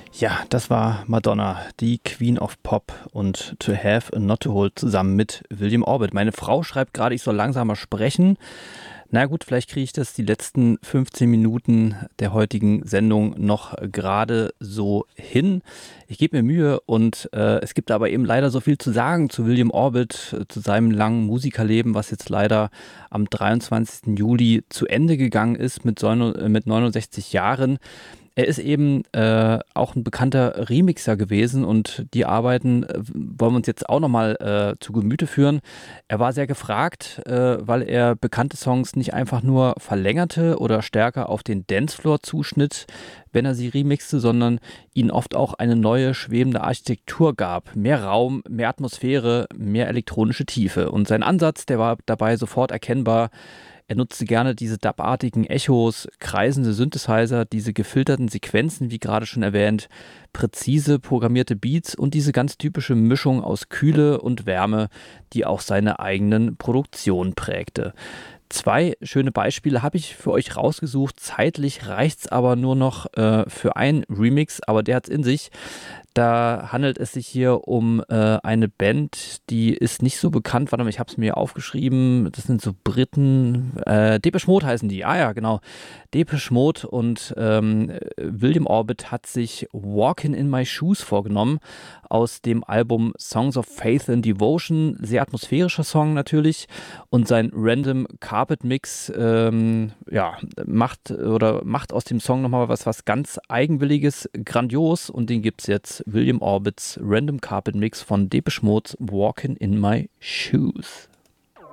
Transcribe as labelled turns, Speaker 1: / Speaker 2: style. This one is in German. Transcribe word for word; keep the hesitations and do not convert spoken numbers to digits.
Speaker 1: Ja, das war Madonna, die Queen of Pop und To Have and Not to Hold zusammen mit William Orbit. Meine Frau schreibt gerade, ich soll langsamer sprechen. Na gut, vielleicht kriege ich das die letzten fünfzehn Minuten der heutigen Sendung noch gerade so hin. Ich gebe mir Mühe und äh, es gibt aber eben leider so viel zu sagen zu William Orbit, äh, zu seinem langen Musikerleben, was jetzt leider am dreiundzwanzigsten Juli zu Ende gegangen ist mit, so, äh, mit neunundsechzig Jahren. Er ist eben äh, auch ein bekannter Remixer gewesen und die Arbeiten äh, wollen wir uns jetzt auch nochmal äh, zu Gemüte führen. Er war sehr gefragt, äh, weil er bekannte Songs nicht einfach nur verlängerte oder stärker auf den Dancefloor zuschnitt, wenn er sie remixte, sondern ihnen oft auch eine neue schwebende Architektur gab. Mehr Raum, mehr Atmosphäre, mehr elektronische Tiefe. Und sein Ansatz, der war dabei sofort erkennbar. Er nutzte gerne diese dub-artigen Echos, kreisende Synthesizer, diese gefilterten Sequenzen, wie gerade schon erwähnt, präzise programmierte Beats und diese ganz typische Mischung aus Kühle und Wärme, die auch seine eigenen Produktionen prägte. Zwei schöne Beispiele habe ich für euch rausgesucht. Zeitlich reicht es aber nur noch äh, für einen Remix, aber der hat es in sich. Da handelt es sich hier um äh, eine Band, die ist nicht so bekannt. Warte mal, ich habe es mir aufgeschrieben. Das sind so Briten. Äh, Depeche Mode heißen die. Ah ja, genau. Depeche Mode und ähm, William Orbit hat sich Walking in My Shoes vorgenommen aus dem Album Songs of Faith and Devotion. Sehr atmosphärischer Song natürlich. Und sein Random Carpet Mix ähm, ja, macht, oder macht aus dem Song nochmal was, was ganz Eigenwilliges, grandios. Und den gibt es jetzt. William Orbits Random Carpet Mix von Depeche Mode, Walking in My Shoes.